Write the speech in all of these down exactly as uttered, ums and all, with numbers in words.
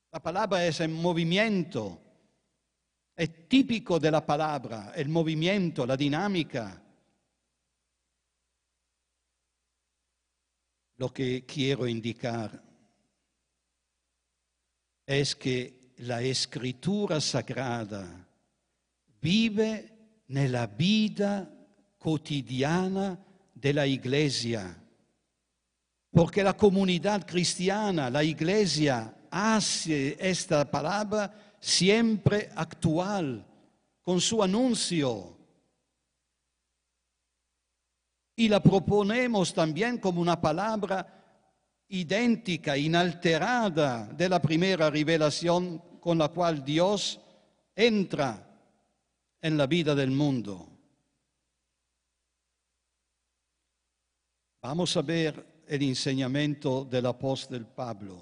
La palabra es en movimiento. Es típico de la palabra, el movimiento, la dinámica. Lo que quiero indicar es que la Escritura Sagrada vive nella vita quotidiana della Iglesia, porque la comunidad cristiana, la Iglesia, hace esta palabra siempre actual, con su anuncio. Y la proponemos también como una palabra idéntica, inalterada de la primera revelación con la cual Dios entra en la vida del mundo. Vamos a ver el enseñamiento del apóstol Pablo.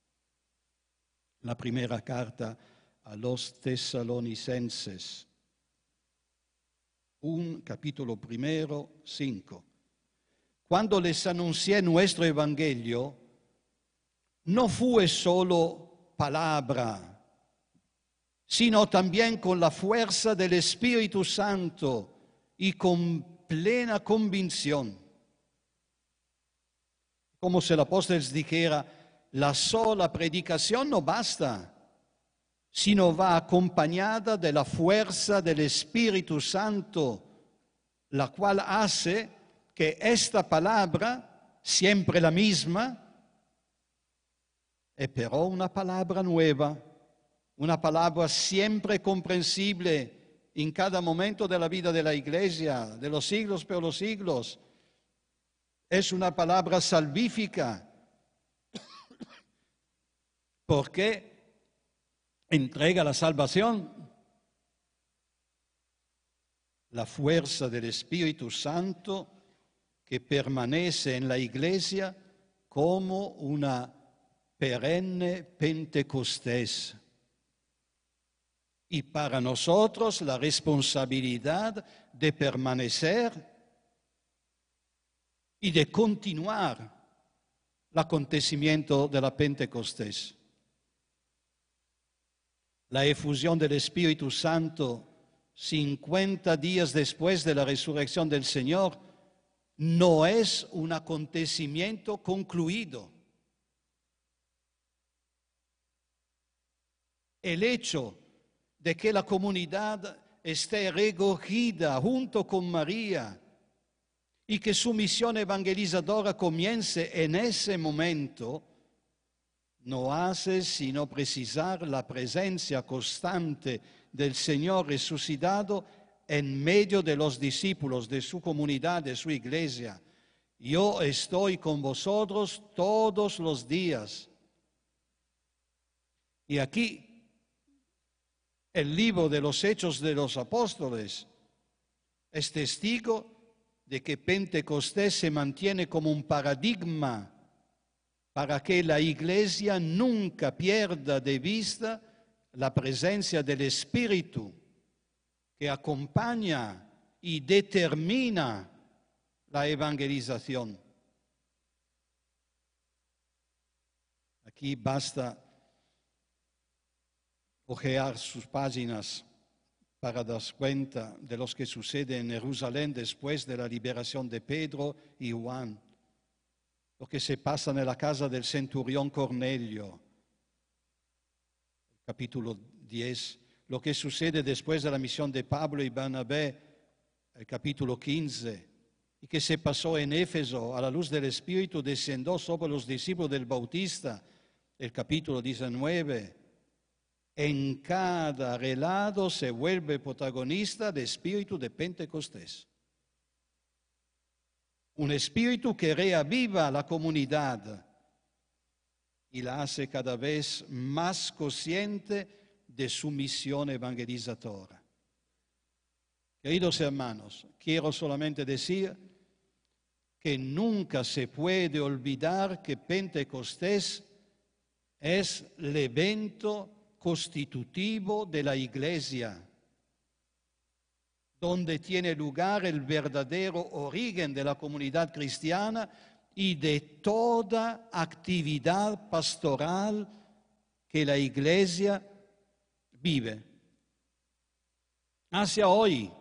La primera carta a los Tesalonicenses, un capítulo primero, cinco. Cuando les anuncié nuestro evangelio, no fue solo palabra, sino también con la fuerza del Espíritu Santo y con plena convicción. Como si el apóstol dijera, la sola predicación no basta, sino va acompañada de la fuerza del Espíritu Santo, la cual hace que esta palabra, siempre la misma, es pero una palabra nueva, una palabra siempre comprensible en cada momento de la vida de la Iglesia, de los siglos por los siglos. Es una palabra salvífica, porque entrega la salvación, la fuerza del Espíritu Santo que permanece en la Iglesia como una perenne Pentecostés. Y para nosotros la responsabilidad de permanecer y de continuar el acontecimiento de la Pentecostés. La efusión del Espíritu Santo cincuenta días después de la resurrección del Señor no es un acontecimiento concluido. El hecho de que la comunidad esté recogida junto con María y que su misión evangelizadora comience en ese momento, no hace sino precisar la presencia constante del Señor resucitado en medio de los discípulos, de su comunidad, de su iglesia. Yo estoy con vosotros todos los días. Y aquí, el libro de los Hechos de los Apóstoles es testigo de que Pentecostés se mantiene como un paradigma para que la Iglesia nunca pierda de vista la presencia del Espíritu que acompaña y determina la evangelización. Aquí basta ojear sus páginas para darse cuenta de lo que sucede en Jerusalén después de la liberación de Pedro y Juan. Lo que se pasa en la casa del centurión Cornelio, capítulo diez, lo que sucede después de la misión de Pablo y Bernabé, el capítulo quince, y que se pasó en Éfeso a la luz del Espíritu, descendió sobre los discípulos del Bautista, el capítulo diecinueve. En cada relato se vuelve protagonista del Espíritu de Pentecostés. Un espíritu que reaviva la comunidad y la hace cada vez más consciente de su misión evangelizadora. Queridos hermanos, quiero solamente decir que nunca se puede olvidar que Pentecostés es el evento constitutivo de la Iglesia, donde tiene lugar el verdadero origen de la comunidad cristiana y de toda actividad pastoral que la Iglesia vive. Hacia hoy